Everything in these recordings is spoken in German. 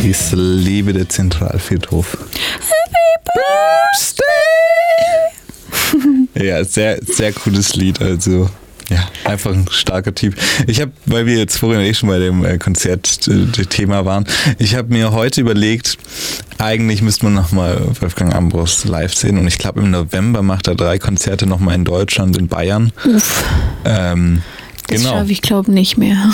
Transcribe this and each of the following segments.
Ich liebe den Zentralfriedhof. Ja, sehr, sehr cooles Lied, also ja, einfach ein starker Typ. Ich habe, weil wir jetzt vorhin schon bei dem Konzertthema waren, ich habe mir heute überlegt, eigentlich müsste man nochmal Wolfgang Ambros live sehen und ich glaube im November macht er 3 Konzerte nochmal in Deutschland, in Bayern. Uff. Das schaffe ich, glaube nicht mehr.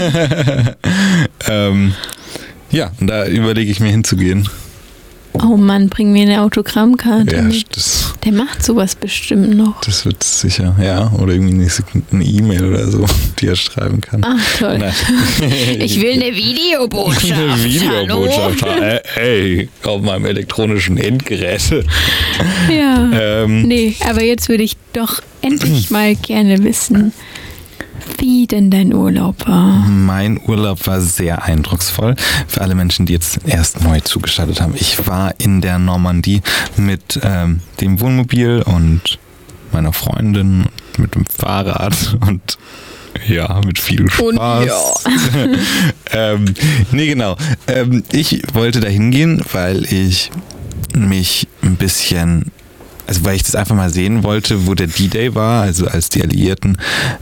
Ja, und da überlege ich mir hinzugehen. Oh Mann, bring mir eine Autogrammkarte Ja, mit. Der macht sowas bestimmt noch. Das wird sicher, ja. Oder irgendwie eine E-Mail oder so, die er schreiben kann. Ach, toll. Ich will eine Videobotschaft. Eine Videobotschaft. Hallo? Ey, auf meinem elektronischen Endgerät. Ja. Nee, aber jetzt würde ich doch endlich mal gerne wissen, wie denn dein Urlaub war. Mein Urlaub war sehr eindrucksvoll. Für alle Menschen, die jetzt erst neu zugeschaltet haben. Ich war in der Normandie mit dem Wohnmobil und meiner Freundin, mit dem Fahrrad und ja, mit viel Spaß. Und ja. Nee, genau. Ich wollte da hingehen, weil ich mich ein bisschen... Also weil ich das einfach mal sehen wollte, wo der D-Day war, also als die Alliierten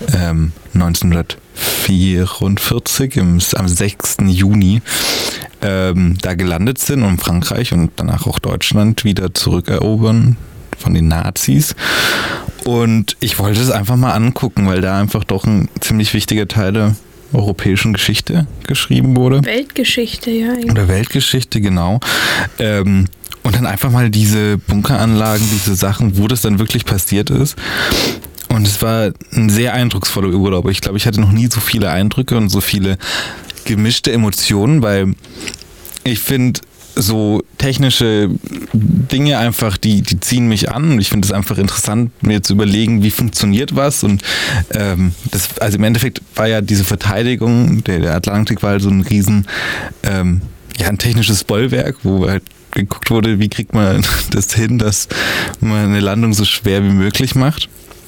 1944 am 6. Juni da gelandet sind und Frankreich und danach auch Deutschland wieder zurückerobern von den Nazis. Und ich wollte es einfach mal angucken, weil da einfach doch ein ziemlich wichtiger Teil der europäischen Geschichte geschrieben wurde. Weltgeschichte, ja. Oder Weltgeschichte, genau. Und dann einfach mal diese Bunkeranlagen, diese Sachen, wo das dann wirklich passiert ist. Und es war ein sehr eindrucksvoller Urlaub. Ich glaube, ich hatte noch nie so viele Eindrücke und so viele gemischte Emotionen, weil ich finde, so technische Dinge einfach, die ziehen mich an und ich finde es einfach interessant, mir zu überlegen, wie funktioniert was und also im Endeffekt war ja diese Verteidigung, der Atlantik war halt so ein riesen, ein technisches Bollwerk, wo halt geguckt wurde, wie kriegt man das hin, dass man eine Landung so schwer wie möglich macht.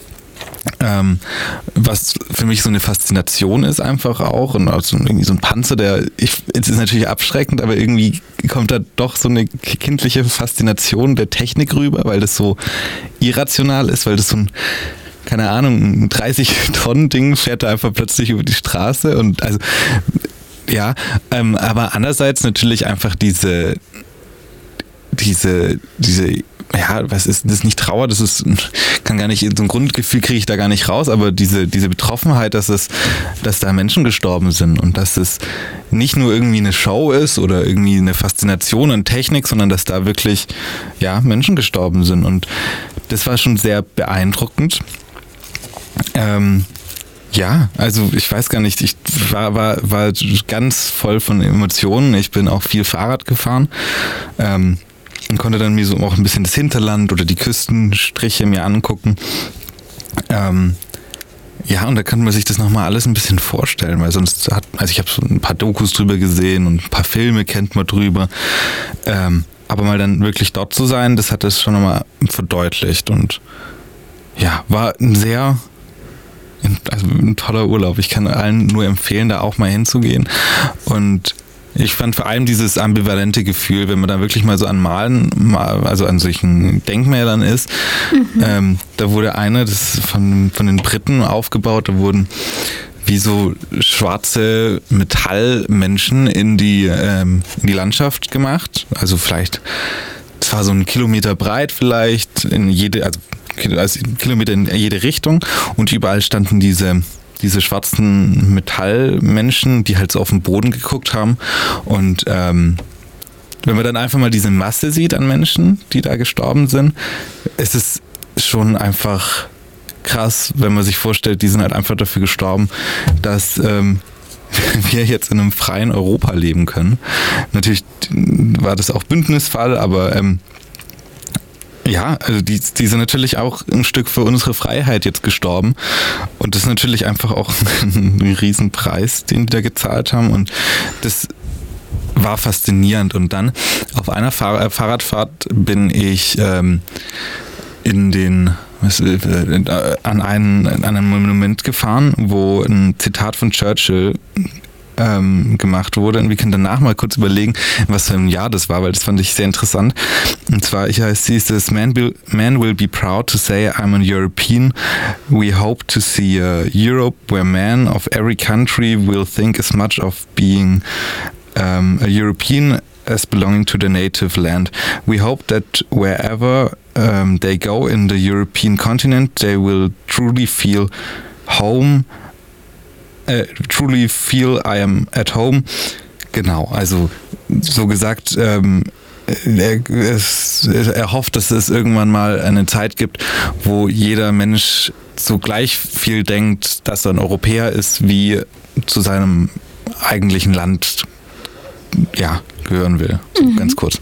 Was für mich so eine Faszination ist einfach auch und auch so, irgendwie so ein Panzer, es ist natürlich abschreckend, aber irgendwie kommt da doch so eine kindliche Faszination der Technik rüber, weil das so irrational ist, weil das so ein, keine Ahnung, ein 30-Tonnen-Ding fährt da einfach plötzlich über die Straße und also ja, aber andererseits natürlich einfach diese ja, was ist das, nicht Trauer, das ist, kann gar nicht, so ein Grundgefühl kriege ich da gar nicht raus, aber diese Betroffenheit, dass da Menschen gestorben sind und dass es nicht nur irgendwie eine Show ist oder irgendwie eine Faszination an Technik, sondern dass da wirklich, ja, Menschen gestorben sind und das war schon sehr beeindruckend. Ja, also ich weiß gar nicht, ich war ganz voll von Emotionen, ich bin auch viel Fahrrad gefahren, und konnte dann mir so auch ein bisschen das Hinterland oder die Küstenstriche mir angucken. Ja, und da kann man sich das nochmal alles ein bisschen vorstellen, weil sonst ich habe so ein paar Dokus drüber gesehen und ein paar Filme kennt man drüber. Aber mal dann wirklich dort zu sein, das hat das schon nochmal verdeutlicht und ja, war ein toller Urlaub. Ich kann allen nur empfehlen, da auch mal hinzugehen und ich fand vor allem dieses ambivalente Gefühl, wenn man da wirklich mal so an solchen Denkmälern ist. Da wurde das von den Briten aufgebaut, da wurden wie so schwarze Metallmenschen in die Landschaft gemacht. Also vielleicht, das war so 1 Kilometer breit vielleicht, also Kilometer in jede Richtung und überall standen diese schwarzen Metallmenschen, die halt so auf den Boden geguckt haben und wenn man dann einfach mal diese Masse sieht an Menschen, die da gestorben sind, ist es schon einfach krass, wenn man sich vorstellt, die sind halt einfach dafür gestorben, dass wir jetzt in einem freien Europa leben können. Natürlich war das auch Bündnisfall, aber ja, also die sind natürlich auch ein Stück für unsere Freiheit jetzt gestorben und das ist natürlich einfach auch ein Riesenpreis, den die da gezahlt haben und das war faszinierend und dann auf einer Fahrradfahrt bin ich an einem Monument gefahren, wo ein Zitat von Churchill gemacht wurde. Und wir können danach mal kurz überlegen, was für ein Jahr das war, weil das fand ich sehr interessant. Und zwar, hieß es, Man will be proud to say I'm an European. We hope to see a Europe where men of every country will think as much of being a European as belonging to the native land. We hope that wherever they go in the European continent, they will truly feel home. Truly feel I am at home. Genau, also so gesagt, er hofft, dass es irgendwann mal eine Zeit gibt, wo jeder Mensch so gleich viel denkt, dass er ein Europäer ist, wie zu seinem eigentlichen Land gehören will. So ganz kurz.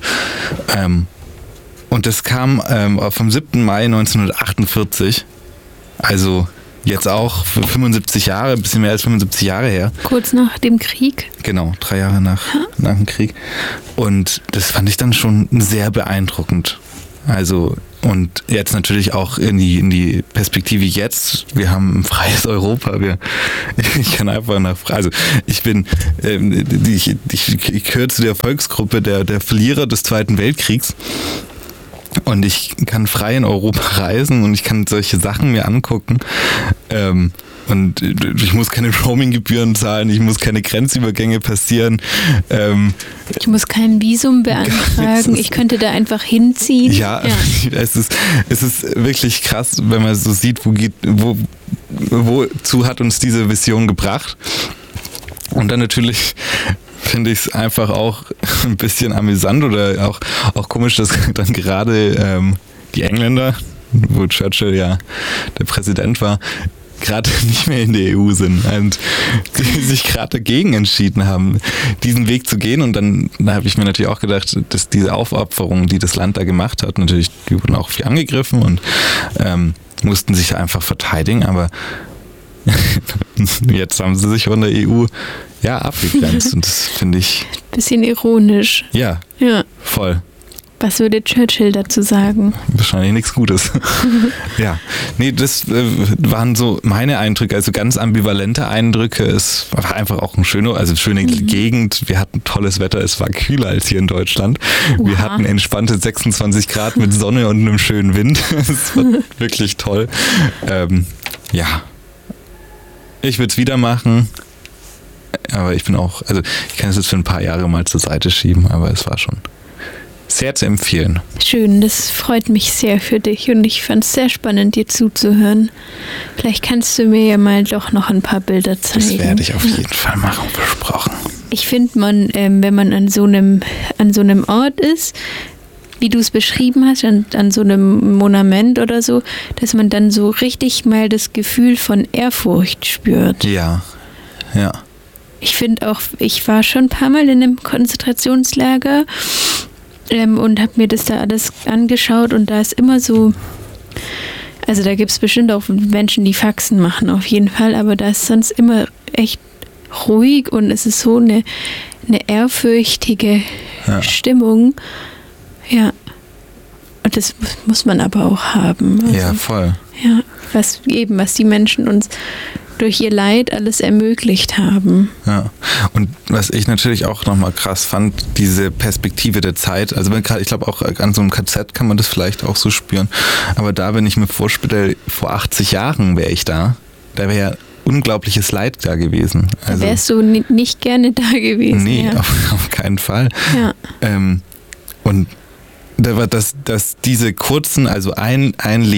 Und das kam vom 7. Mai 1948, also jetzt auch für 75 Jahre, ein bisschen mehr als 75 Jahre her. Kurz nach dem Krieg. Genau, 3 Jahre nach dem Krieg. Und das fand ich dann schon sehr beeindruckend. Also, und jetzt natürlich auch in die Perspektive jetzt. Wir haben ein freies Europa. Ich kann einfach also ich bin, ich gehöre zu der Volksgruppe der Verlierer des Zweiten Weltkriegs. Und ich kann frei in Europa reisen und ich kann solche Sachen mir angucken. Und ich muss keine Roaming-Gebühren zahlen, ich muss keine Grenzübergänge passieren. Ich muss kein Visum beantragen, ich könnte da einfach hinziehen. Ja. Es ist wirklich krass, wenn man so sieht, wozu hat uns diese Vision gebracht. Und dann natürlich finde ich es einfach auch ein bisschen amüsant oder auch komisch, dass dann gerade die Engländer, wo Churchill ja der Präsident war, gerade nicht mehr in der EU sind und die sich gerade dagegen entschieden haben, diesen Weg zu gehen. Und dann habe ich mir natürlich auch gedacht, dass diese Aufopferung, die das Land da gemacht hat, natürlich, die wurden auch viel angegriffen und mussten sich einfach verteidigen, aber jetzt haben sie sich von der EU abgegrenzt und das finde ich... Bisschen ironisch. Ja, voll. Was würde Churchill dazu sagen? Wahrscheinlich nichts Gutes. Ja, nee, das waren so meine Eindrücke, also ganz ambivalente Eindrücke. Es war einfach auch eine schöne Gegend. Wir hatten tolles Wetter, es war kühler als hier in Deutschland. Oha. Wir hatten entspannte 26 Grad mit Sonne und einem schönen Wind. Es war wirklich toll. Ich würde es wieder machen. Aber ich bin auch, also ich kann es jetzt für ein paar Jahre mal zur Seite schieben, aber es war schon sehr zu empfehlen. Schön, das freut mich sehr für dich und ich fand es sehr spannend, dir zuzuhören. Vielleicht kannst du mir ja mal doch noch ein paar Bilder zeigen. Das werde ich auf jeden Fall machen, versprochen. Ich finde, wenn man an so einem Ort ist, wie du es beschrieben hast, an so einem Monument oder so, dass man dann so richtig mal das Gefühl von Ehrfurcht spürt. Ja. Ich finde auch, ich war schon ein paar Mal in einem Konzentrationslager und habe mir das da alles angeschaut und da ist immer so, also da gibt es bestimmt auch Menschen, die Faxen machen auf jeden Fall, aber da ist sonst immer echt ruhig und es ist so eine ehrfürchtige Stimmung. Ja, und das muss man aber auch haben. Also, ja, voll. Ja, was die Menschen uns durch ihr Leid alles ermöglicht haben. Ja, und was ich natürlich auch nochmal krass fand, diese Perspektive der Zeit, also ich glaube auch an so einem KZ kann man das vielleicht auch so spüren, aber da, wenn ich mir vorstelle, vor 80 Jahren wäre ich da wäre ja unglaubliches Leid da gewesen. Also, da wärst du nicht gerne da gewesen. Nee, ja. auf keinen Fall. Ja. Und da war dass diese kurzen, also eine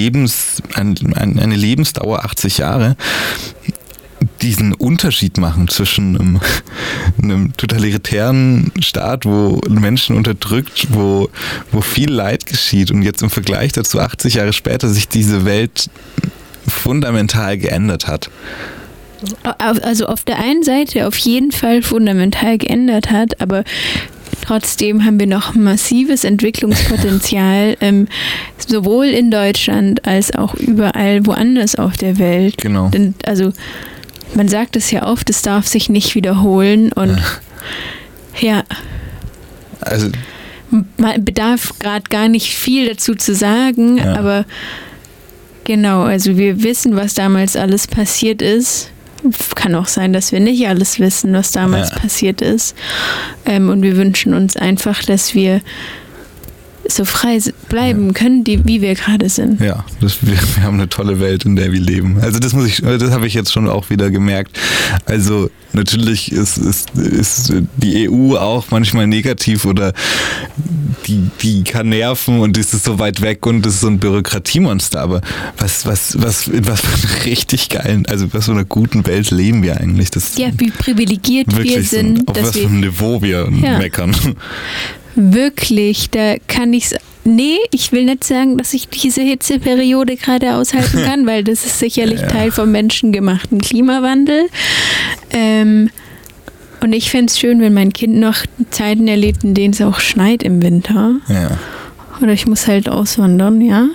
Lebensdauer 80 Jahre, diesen Unterschied machen zwischen einem totalitären Staat, wo Menschen unterdrückt, wo viel Leid geschieht und jetzt im Vergleich dazu 80 Jahre später sich diese Welt fundamental geändert hat. Also auf der einen Seite auf jeden Fall fundamental geändert hat, aber trotzdem haben wir noch massives Entwicklungspotenzial, sowohl in Deutschland als auch überall woanders auf der Welt. Genau. Denn, also man sagt es ja oft, es darf sich nicht wiederholen und also man bedarf gerade gar nicht viel dazu zu sagen, aber genau, also wir wissen, was damals alles passiert ist kann auch sein, dass wir nicht alles wissen, was damals passiert ist. Und wir wünschen uns einfach, dass wir so frei bleiben können, wie wir gerade sind. Ja, wir haben eine tolle Welt, in der wir leben. Also das habe ich jetzt schon auch wieder gemerkt. Also natürlich ist die EU auch manchmal negativ oder die kann nerven und es ist so weit weg und es ist so ein Bürokratiemonster. Aber was für einer richtig geilen, also was für einer guten Welt leben wir eigentlich? Wie privilegiert wir sind. Auf was für einem Niveau wir meckern. Wirklich, da kann ich's. Nee, ich will nicht sagen, dass ich diese Hitzeperiode gerade aushalten kann, weil das ist sicherlich Teil vom menschengemachten Klimawandel. Und ich fände es schön, wenn mein Kind noch Zeiten erlebt, in denen es auch schneit im Winter. Ja. Oder ich muss halt auswandern, ja.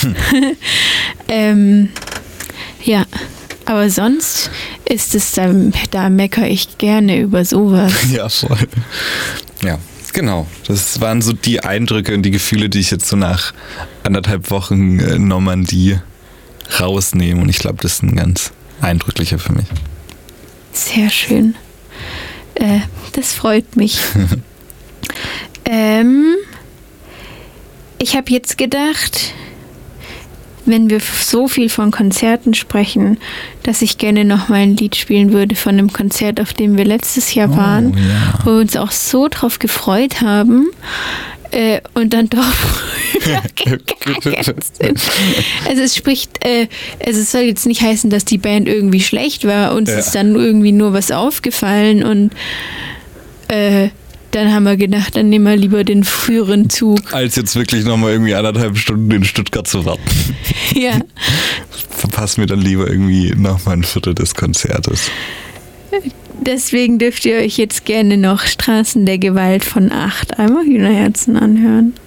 Ja, aber sonst ist es, da meckere ich gerne über sowas. Ja, voll. Ja. Genau, das waren so die Eindrücke und die Gefühle, die ich jetzt so nach 1,5 Wochen Normandie rausnehme. Und ich glaube, das ist ein ganz eindrücklicher für mich. Sehr schön. Das freut mich. Ich habe jetzt gedacht, wenn wir so viel von Konzerten sprechen, dass ich gerne noch mal ein Lied spielen würde von einem Konzert, auf dem wir letztes Jahr waren, wo wir uns auch so drauf gefreut haben und dann doch gegangen sind. Also es soll jetzt nicht heißen, dass die Band irgendwie schlecht war, uns ist dann irgendwie nur was aufgefallen und dann haben wir gedacht, dann nehmen wir lieber den früheren Zug. Als jetzt wirklich nochmal irgendwie 1,5 Stunden in Stuttgart zu warten. Ja. Verpassen wir dann lieber irgendwie nochmal ein Viertel des Konzertes. Deswegen dürft ihr euch jetzt gerne noch Straßen der Gewalt von 8 einmal Hühnerherzen anhören.